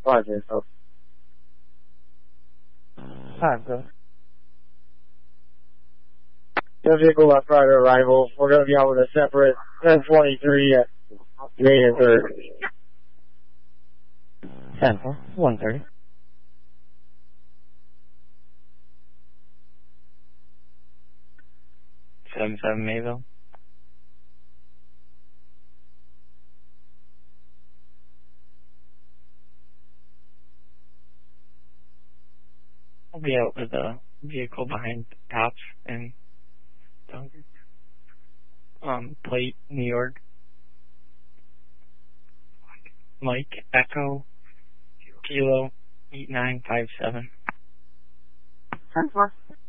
Roger, so. Time, go. The vehicle left prior to arrival. We're going to be out with a separate 1023 at Main and 3rd. 10-4, 130. Seven Mayville. I'll be out with a vehicle behind Tops and Duncan. Plate, New York. Mike, Echo, Kilo, 8957. 10-4.